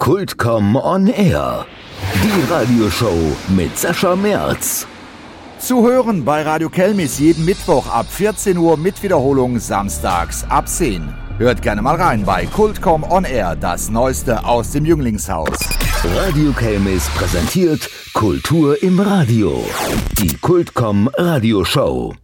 Kultcom on Air. Die Radioshow mit Sascha Merz. Zu hören bei Radio Kelmis jeden Mittwoch ab 14 Uhr mit Wiederholung samstags ab 10. Hört gerne mal rein bei Kultcom on Air, das Neueste aus dem Jünglingshaus. Radio Kelmis präsentiert Kultur im Radio. Die Kultcom Radioshow.